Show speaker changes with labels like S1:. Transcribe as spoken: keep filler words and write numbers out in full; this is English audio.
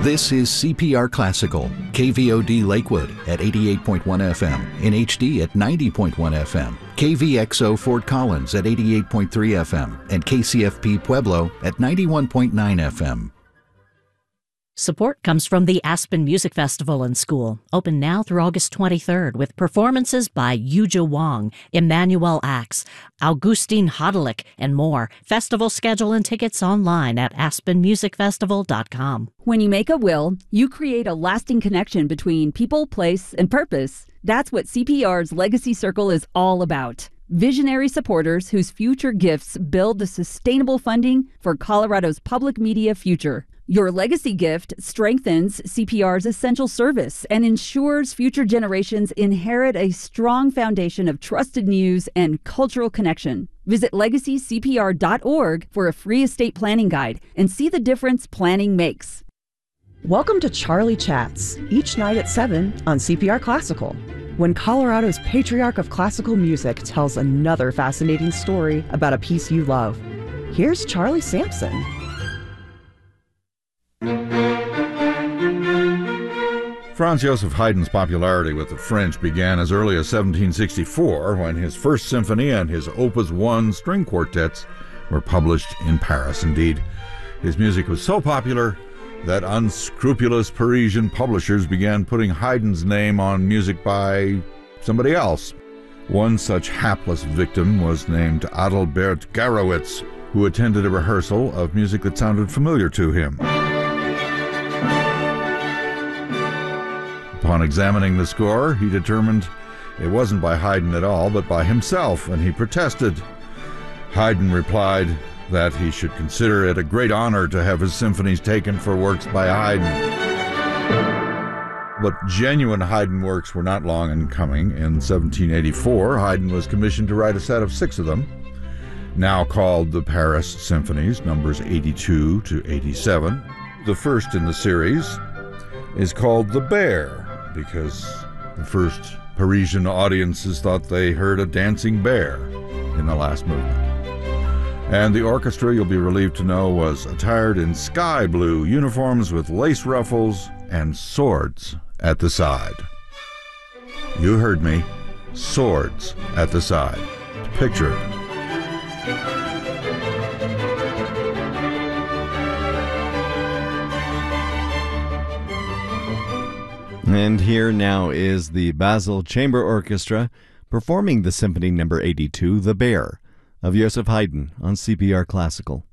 S1: This is C P R Classical, K V O D Lakewood at eighty-eight point one F M, in H D at ninety point one F M, K V X O Fort Collins at eighty-eight point three F M, and K C F P Pueblo at ninety-one point nine F M.
S2: Support comes from the Aspen Music Festival and School, open now through August twenty-third, with performances by Yuja Wong, Emmanuel Axe, Augustine Hodelick, and more. Festival schedule and tickets online at aspen music festival dot com.
S3: When you make a will, you create a lasting connection between people, place, and purpose. That's what C P R's Legacy Circle is all about. Visionary supporters whose future gifts build the sustainable funding for Colorado's public media future. Your legacy gift strengthens C P R's essential service and ensures future generations inherit a strong foundation of trusted news and cultural connection. Visit legacy c p r dot org for a free estate planning guide and see the difference planning makes.
S4: Welcome to Charlie Chats, each night at seven on C P R Classical, when Colorado's patriarch of classical music tells another fascinating story about a piece you love. Here's Charlie Sampson.
S5: Franz Joseph Haydn's popularity with the French began as early as seventeen sixty-four, when his First Symphony and his Opus one string quartets were published in Paris. Indeed, his music was so popular that unscrupulous Parisian publishers began putting Haydn's name on music by somebody else. One such hapless victim was named Adalbert Garowitz, who attended a rehearsal of music that sounded familiar to him. Upon examining the score, he determined it wasn't by Haydn at all, but by himself, and he protested. Haydn replied that he should consider it a great honor to have his symphonies taken for works by Haydn. But genuine Haydn works were not long in coming. In seventeen eighty-four, Haydn was commissioned to write a set of six of them, now called the Paris Symphonies, numbers eighty-two to eighty-seven. The first in the series is called The Bear, because the first Parisian audiences thought they heard a dancing bear in the last movement. And the orchestra, you'll be relieved to know, was attired in sky blue uniforms with lace ruffles and swords at the side. You heard me, swords at the side. Picture it.
S6: And here now is the Basel Chamber Orchestra performing the Symphony number eighty-two, The Bear, of Joseph Haydn on C P R Classical.